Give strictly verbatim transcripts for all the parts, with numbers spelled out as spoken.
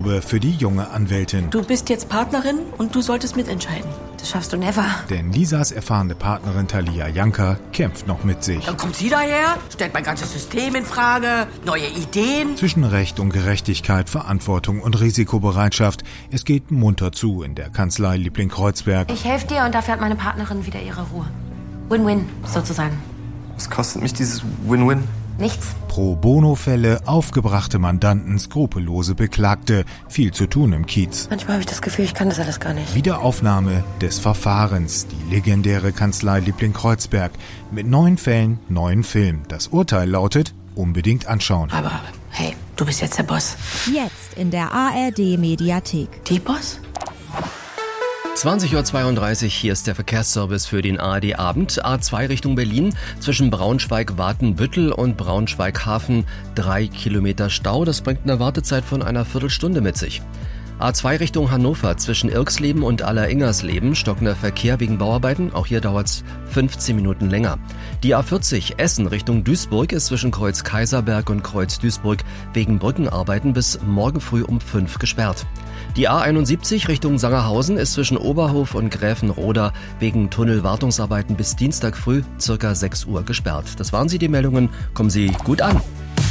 Probe für die junge Anwältin. Du bist jetzt Partnerin und du solltest mitentscheiden. Das schaffst du never. Denn Lisas erfahrene Partnerin Thalia Janka kämpft noch mit sich. Dann kommt sie daher, stellt mein ganzes System in Frage, neue Ideen. Zwischen Recht und Gerechtigkeit, Verantwortung und Risikobereitschaft. Es geht munter zu in der Kanzlei Liebling-Kreuzberg. Ich helfe dir und dafür hat meine Partnerin wieder ihre Ruhe. Win-win, sozusagen. Was kostet mich dieses Win-Win? Nichts. Pro-Bono-Fälle, aufgebrachte Mandanten, skrupellose Beklagte. Viel zu tun im Kiez. Manchmal habe ich das Gefühl, ich kann das alles gar nicht. Wiederaufnahme des Verfahrens. Die legendäre Kanzlei Liebling-Kreuzberg. Mit neun Fällen, neun Filmen. Das Urteil lautet, unbedingt anschauen. Aber hey, du bist jetzt der Boss. Jetzt in der A R D-Mediathek. Die Boss? zwanzig Uhr zweiunddreißig, hier ist der Verkehrsservice für den A R D-Abend. A zwei Richtung Berlin, zwischen Braunschweig-Watenbüttel und Braunschweig-Hafen drei Kilometer Stau. Das bringt eine Wartezeit von einer Viertelstunde mit sich. A zwei Richtung Hannover, zwischen Irksleben und Alleringersleben, stockender Verkehr wegen Bauarbeiten. Auch hier dauert's fünfzehn Minuten länger. Die A vierzig Essen Richtung Duisburg ist zwischen Kreuz Kaiserberg und Kreuz Duisburg wegen Brückenarbeiten bis morgen früh um fünf gesperrt. Die A einundsiebzig Richtung Sangerhausen ist zwischen Oberhof und Gräfenroda wegen Tunnelwartungsarbeiten bis Dienstag früh circa sechs Uhr gesperrt. Das waren sie, die Meldungen. Kommen Sie gut an.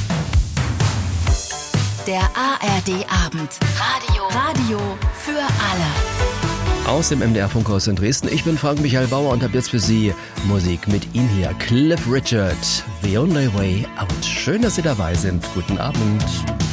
Der A R D-Abend. Radio. Radio für alle. Aus dem M D R-Funkhaus in Dresden. Ich bin Frank Michael Bauer und habe jetzt für Sie Musik mit Ihnen hier. Cliff Richard, The Only Way Out. Schön, dass Sie dabei sind. Guten Abend.